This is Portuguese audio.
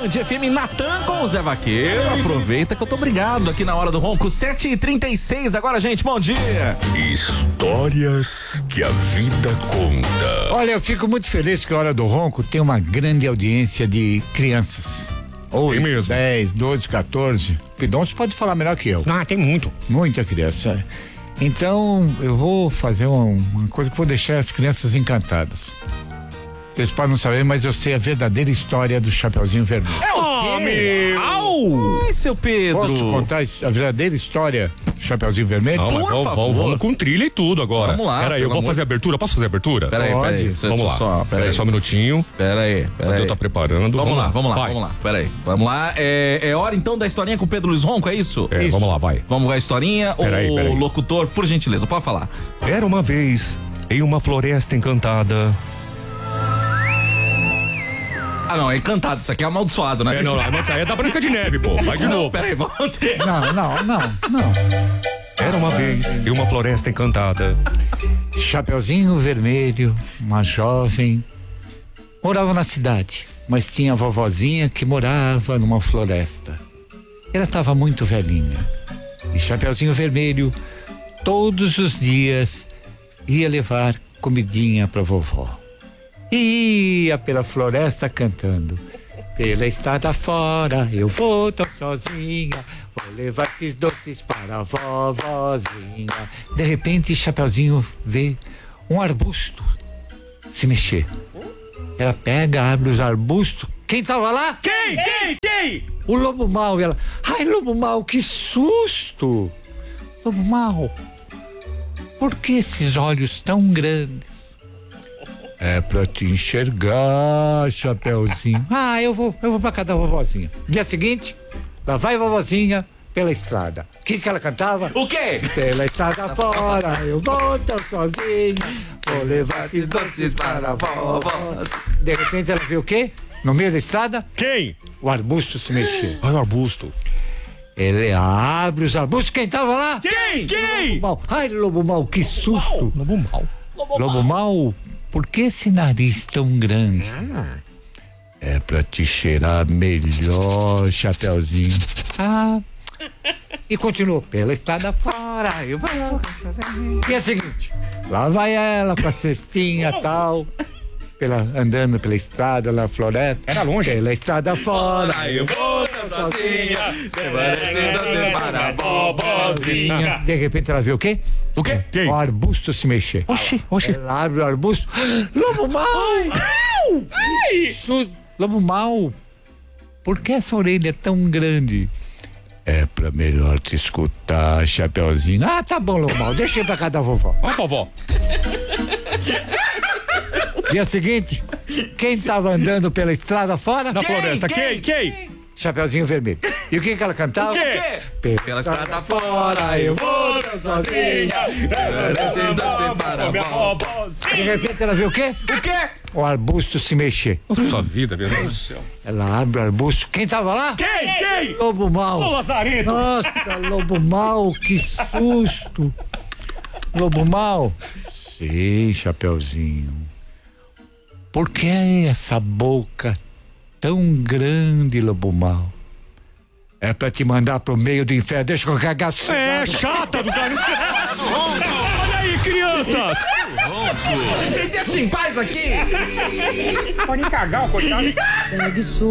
Band FM Natan com o Zé Vaqueiro. Aproveita que eu tô obrigado aqui na Hora do Ronco, 7h36 agora, gente, bom dia. Histórias que a vida conta. Olha, eu fico muito feliz que a Hora do Ronco tem uma grande audiência de crianças. 8, 10, 12, 14. Pidonço pode falar melhor que eu. Ah, tem muito. Muita criança. Então, eu vou fazer uma coisa que vou deixar as crianças encantadas. Vocês podem não saber, mas eu sei a verdadeira história do Chapeuzinho Vermelho. É o quê? Au! Ai, seu Pedro. Posso contar a verdadeira história do Chapeuzinho Vermelho? Não, mas vamos com trilha e tudo agora. Vamos lá. Peraí, eu vou fazer a abertura. Posso fazer a abertura? Peraí. Vamos lá. Peraí, só um minutinho. Peraí. Eu tô preparando. Vamos lá. Peraí. Vamos lá. É hora então da historinha com o Pedro Luiz Ronco, é isso? Isso. Vamos lá, vai. Vamos com a historinha. Peraí. Locutor, por gentileza, pode falar. Era uma vez em uma floresta encantada. Ah, não, é encantado, isso aqui é amaldiçoado, né? Não, mas aí é da Branca de Neve, pô. Vai de novo. Peraí, vamos ter. Não. Era uma vez em uma floresta encantada. Chapeuzinho Vermelho, uma jovem, morava na cidade, mas tinha a vovozinha que morava numa floresta. Ela estava muito velhinha. E Chapeuzinho Vermelho, todos os dias, ia levar comidinha pra vovó. E ia pela floresta cantando: pela estrada fora eu vou tão sozinha, vou levar esses doces para a vovozinha. De repente, Chapeuzinho vê um arbusto se mexer. Ela pega, abre os arbustos. Quem tava lá? Quem? O lobo mau. E ela: ai, lobo mau, que susto! Lobo mau, por que esses olhos tão grandes? É pra te enxergar, Chapeuzinho. Ah, eu vou pra casa da vovozinha. Dia seguinte, lá vai a vovozinha pela estrada. O que ela cantava? O quê? Pela estrada fora, eu vou tão sozinha, vou levar esses doces para a vovó. De repente ela viu o quê? No meio da estrada? Quem? O arbusto se mexeu. Olha o arbusto. Ele abre os arbustos. Quem tava lá? Quem? Lobo mau. Ai, lobo mau, que susto. Lobo mau. Lobo mau, por que esse nariz tão grande? É pra te cheirar melhor, Chapeuzinho. Ah, e continuou pela estrada fora, eu vou. E é o seguinte, lá vai ela com a cestinha e tal, andando pela estrada, na floresta. Era longe. Pela estrada fora, eu vou sozinha, levando para a vovozinha. De repente ela viu o quê? O quê? Quem? O arbusto se mexer. Oxi. Ela abre o arbusto. Lobo mau! Lobo mau, por que essa orelha é tão grande? É pra melhor te escutar, Chapeuzinho. Ah, tá bom, lobo mau, deixa eu ir pra casa da vovó. Ó, vovó. Dia seguinte, quem tava andando pela estrada fora? Na floresta. Quem? Chapeuzinho Vermelho. E o que ela cantava? O quê? Pela estrada fora eu vou tão sozinha, levando doces para a vovozinha. De repente ela viu o quê? O quê? O arbusto se mexer. Nossa vida, meu Deus do céu. Ela abre o arbusto. Quem tava lá? Quem? Lobo mau. Ô, Lazarento. Nossa, lobo mau, que susto. Lobo mau. Sim, Chapeuzinho. Por que essa boca tão grande, lobo mau? É pra te mandar pro meio do inferno. Deixa eu cagar. É chata do cara. Olha aí, crianças. Me deixa em paz aqui. Pode cagar, coitado.